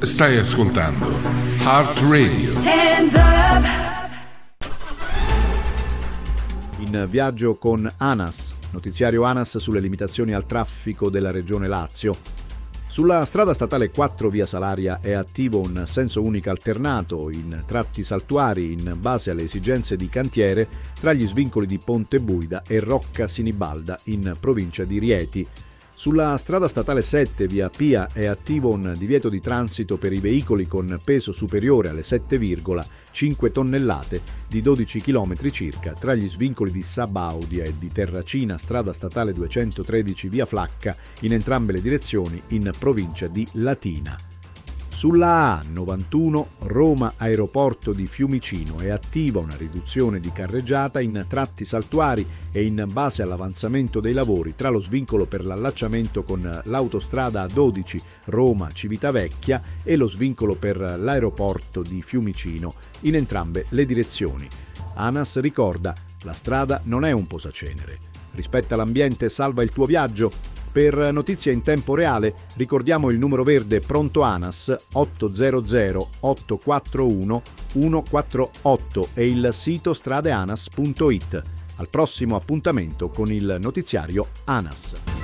Stai ascoltando Heart Radio. Hands up. In viaggio con ANAS, notiziario ANAS sulle limitazioni al traffico della regione Lazio. Sulla strada statale 4 via Salaria è attivo un senso unico alternato in tratti saltuari in base alle esigenze di cantiere tra gli svincoli di Ponte Buida e Rocca Sinibalda in provincia di Rieti. Sulla strada statale 7 via Pia è attivo un divieto di transito per i veicoli con peso superiore alle 7,5 tonnellate di 12 km circa tra gli svincoli di Sabaudia e di Terracina, strada statale 213 via Flacca, in entrambe le direzioni in provincia di Latina. Sulla A91 Roma Aeroporto di Fiumicino è attiva una riduzione di carreggiata in tratti saltuari e in base all'avanzamento dei lavori tra lo svincolo per l'allacciamento con l'autostrada A12 Roma Civitavecchia e lo svincolo per l'aeroporto di Fiumicino in entrambe le direzioni. ANAS ricorda: la strada non è un posacenere. Rispetta l'ambiente, salva il tuo viaggio. Per notizie in tempo reale ricordiamo il numero verde pronto ANAS 800 841 148 e il sito stradeanas.it. Al prossimo appuntamento con il notiziario ANAS.